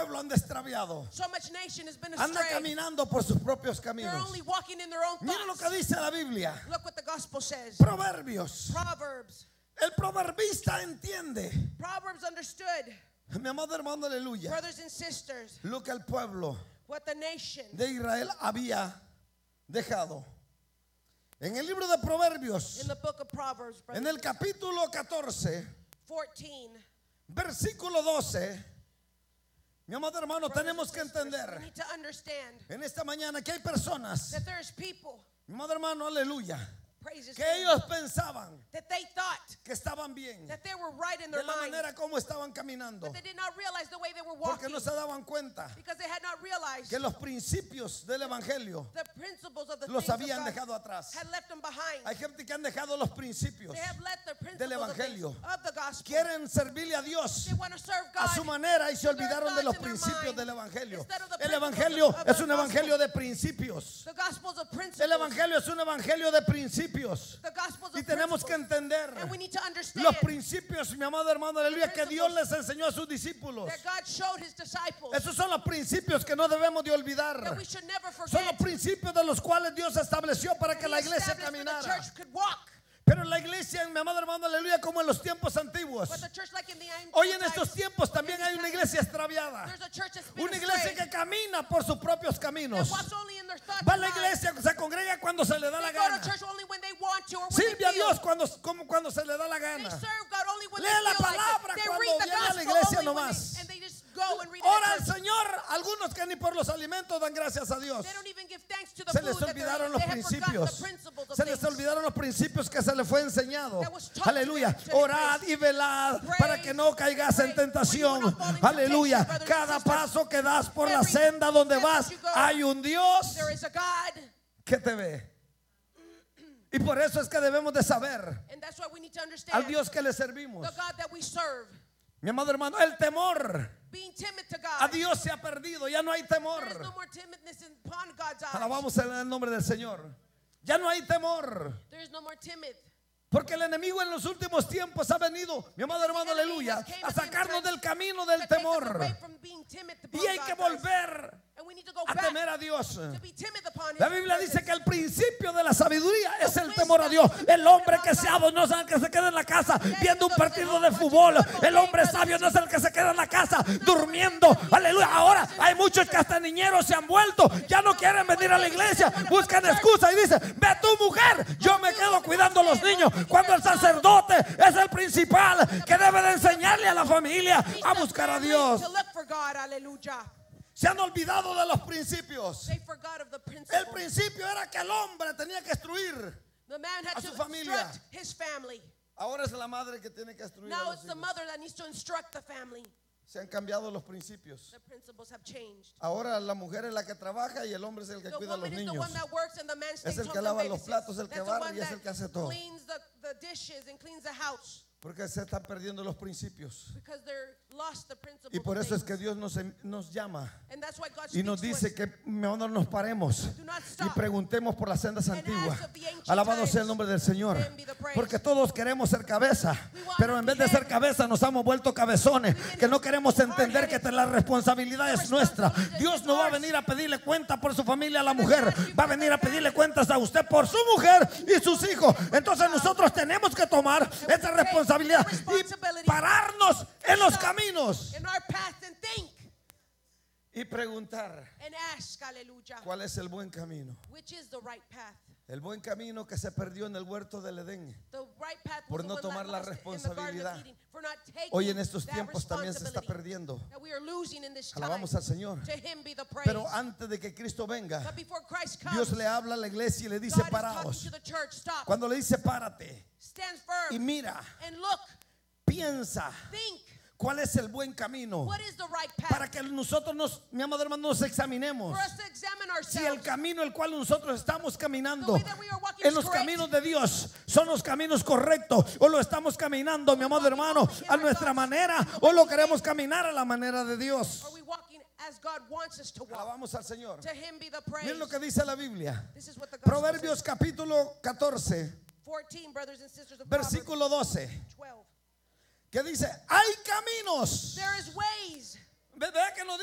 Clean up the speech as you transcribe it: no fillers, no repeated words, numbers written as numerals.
pueblo anda extraviado. So much nation has been Anda astray. caminando por sus propios They're caminos. only walking in their own Mira lo que thoughts. dice la Biblia. Look what the gospel says. Proverbios. Proverbs. El proverbista entiende. Proverbs understood, Mi amado hermano, aleluya. brothers and sisters, Lo que el pueblo what the nation de Israel había dejado. En el libro de Proverbios, in the book of Proverbs, brothers en el and sisters, capítulo 14, 14. versículo 12, mi amado hermano, Brothers tenemos and que sisters, entender we need to understand en esta mañana que hay personas, that there's people, mi amado hermano, aleluya, praise his que name, ellos pensaban that they thought que estaban bien that they were right in de their la mind, manera como estaban caminando, but they did not realize the way they were porque walking, no se daban cuenta because they had not realized que los principios del evangelio the principles of the los things of habían God dejado atrás. had left them behind. Hay gente que han dejado los principios, They have left the del principles of, evangelio. of the gospel. quieren servirle a Dios They want to serve a God su manera y se with their olvidaron de los thoughts in their principios mind del evangelio. instead of the El principles evangelio of es the un gospel. evangelio de principios. The gospels of principles. El evangelio es un evangelio de principios. The gospels Y of tenemos que principles. entender And we need to understand los principios, mi amado hermano, aleluya, que Dios les enseñó a sus discípulos. that God showed his disciples Esos son los principios que no debemos de that olvidar. we should never Son forget. los principios de los cuales Dios estableció para que He la iglesia established where the caminara. church could walk. Pero la iglesia, mi amado hermano, aleluya, como en los tiempos antiguos. But the church, like in the Hoy en estos tiempos también hay una iglesia extraviada. there's a church that's been Una iglesia astray, que camina por sus propios that caminos. walks only in their thoughts Va a and la minds. iglesia, se congrega cuando se le da la They go to gana. church only when they want to or when Sirve they a feel. Dios como cuando se le da la They gana. serve God only when Lee they la feel like palabra it. They cuando read the viene a la gospel iglesia only when nomás. they, and they just go and read it Ora at al church. Señor, algunos que ni por los alimentos dan gracias a Dios. They don't even give thanks to the Se food les that they're olvidaron eating. los They have forgotten principios. the principles of Se les things. olvidaron los principios que se les fue enseñado. That was taught to Aleluya. them, to them. Orad y velad Praise, para que no caigas en praise, tentación. for you will not fall into Aleluya. temptation, brothers and Cada sisters. paso que das por la Every senda donde step vas, that you go, hay un Dios There is a God, que te ve. Y por eso es que debemos de saber and that's why we need to al understand Dios que le servimos. the God that we serve. Mi amado hermano, el temor Being timid to a God. Dios se ha perdido. Ya no hay temor. There is no more timidness upon God's eyes. Alabamos el nombre del Señor. Ya no hay temor. There is no more timid. Porque el enemigo en los últimos tiempos ha venido, mi amado hermano, aleluya, a sacarnos del camino del To take us temor. away from being timid to Y hay que God's eyes. volver And we need to go a back temer a Dios. to be timid upon La His Biblia dice presence. que el principio de la sabiduría es el temor a Dios. El hombre que seado no es el que se queda en la casa viendo un partido de fútbol. El hombre sabio no es el que se queda en la casa durmiendo. Aleluya. Ahora hay muchos que hasta niñeros se han vuelto. Ya no quieren venir a la iglesia. Buscan excusa y dicen, ve tu mujer. Yo me quedo cuidando a los niños. Cuando el sacerdote es el principal que debe de enseñarle a la familia a buscar a Dios. To look for God. Hallelujah. Se han olvidado de los principios. They forgot of the El principle. principio era que el hombre tenía que instruir. The man had a to su familia. instruct his family. Ahora es la madre que tiene que instruir a Now los it's the hijos. mother that needs to instruct the family. Se han cambiado los principios. The principles have changed. Ahora la mujer es la que trabaja y el hombre es el que The cuida a los woman is the niños. one that works and the man stays el que home and lava los babysitters. platos, el que That's the barre one y es that el que hace todo. cleans the dishes and cleans the house. Porque se están perdiendo los principios. Because they're lost the principles Y por of eso es que things. Dios nos llama And that's why God y nos speaks to dice us. que mejor nos paremos Do not y stop. preguntemos por las sendas And antiguas. ask of the ancient Alabado sea el times. nombre del Señor. To him be the praise. Porque todos queremos ser cabeza, We want pero to en be vez de ser head. cabeza nos hemos vuelto cabezones, que no queremos entender que la responsabilidad es nuestra. Dios no va a venir a pedirle cuenta por su familia a la mujer, va a venir a pedirle cuentas a usted por su mujer y sus hijos. Entonces nosotros tenemos que tomar esa responsabilidad y pararnos en los caminos In our path and think y preguntar and ask, hallelujah, cuál es el buen camino. which is the right path. El buen camino que se perdió en el huerto del Edén. The right path Por was no the one tomar that la lost in the Garden responsabilidad. of Eden, for not taking Hoy en estos that tiempos también se está responsibility perdiendo. that we are losing in this time. Alabamos al Señor. To him be the praise. Pero antes de que Cristo venga, But before Christ comes, Dios le habla a la iglesia y le dice God is talking paraos. to the church. Stop. Cuando le dice párate Stand y firm mira, and look. piensa Think. cuál es el buen camino What is the right path? para que nosotros, mi amado hermano, nos examinemos. For us to examine Si el ourselves. camino el cual nosotros estamos caminando The way that we are walking en is los correct. caminos de Dios son los caminos correctos, o lo estamos caminando, mi amado hermano, a nuestra manera, o lo queremos caminar a la manera de Dios. Are we walking as God wants us to walk? Alabamos al Señor. To him be the praise. Miren lo que dice la Biblia. This is what the gospel Proverbios says. capítulo 14, 14, brothers and sisters of Proverbs versículo 12, 12. que dice, hay caminos. There is ways. Vea que no